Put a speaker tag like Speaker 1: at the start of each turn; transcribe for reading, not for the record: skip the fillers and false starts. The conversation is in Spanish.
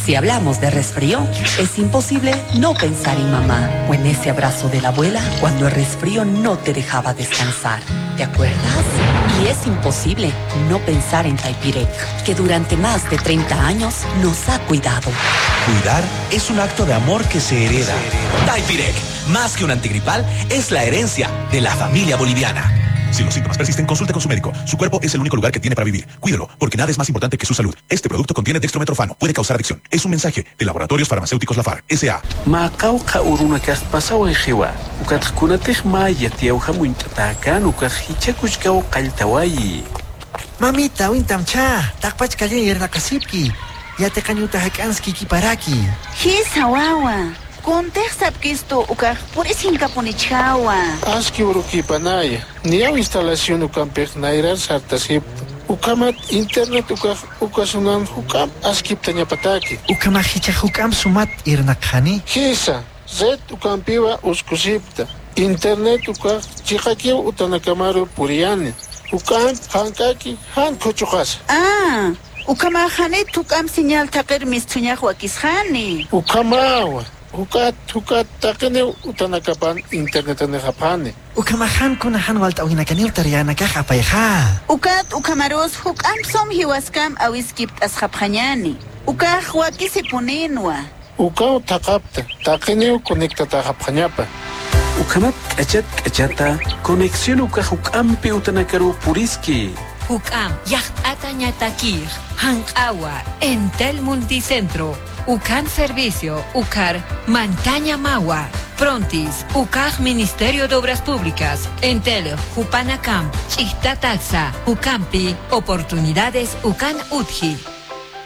Speaker 1: Si hablamos de resfrío, es imposible no pensar en mamá o en ese abrazo de la abuela cuando el resfrío no te dejaba descansar. ¿Te acuerdas? Y es imposible no pensar en Taipirec, que durante más de 30 años nos ha cuidado.
Speaker 2: Cuidar es un acto de amor que se hereda. Taipirec, más que un antigripal, es la herencia de la familia boliviana. Si los síntomas persisten, consulte con su médico. Su cuerpo es el único lugar que tiene para vivir. Cuídelo, porque nada es más importante que su salud. Este producto contiene dextrometorfano. Puede causar adicción. Es un mensaje de Laboratorios Farmacéuticos Lafar, S.A.
Speaker 3: Macauca uruna pasado en Jiwa. Ucatkunatej mayat yauhamuintatakan ucajichakuchkao kaltawayi.
Speaker 4: Mamita, wintamcha. Takpach kalyan yerrakasipki. Yate kanyuta hakanski kiparaki.
Speaker 5: Hisa wawa. Contexta que esto uka por eso incaponichawa.
Speaker 6: Aski uruki panaya. Ni au instalación ukampek nairar sartasip. Ukamat internet ukasunan hukam askip tanya pataki.
Speaker 4: Ukamahicha hukam sumat irnakhani.
Speaker 6: Hisa. Zet ukampiwa uskusipta. Internet chikakiu utanakamaru puriani. Ukam hankaki han kuchukas.
Speaker 5: Ah. Ukamahane tukam señal takir mis tuñahua kishani.
Speaker 6: Ukamawa. Hukat takene utanakapan internet ne japane.
Speaker 4: Ukamahan kunahan walta awinakanil tariana kakapayha.
Speaker 5: Ukamaros hukam som hiwaskam awiskip asjapjanyani. Wakisipunenwa.
Speaker 6: Takapta. Takene conecta tajapjanyapa.
Speaker 3: Ukamat achata conexión hukam utanakaru puriski.
Speaker 7: Hukam yachtata ñatakir hankawa Entel Multicentro. Ucan Servicio, Ucar, Montaña Magua, Prontis, Ucaj Ministerio de Obras Públicas, Entel, Jupanacam, Chichtataxa, Ucampi, Oportunidades Ucan Utji.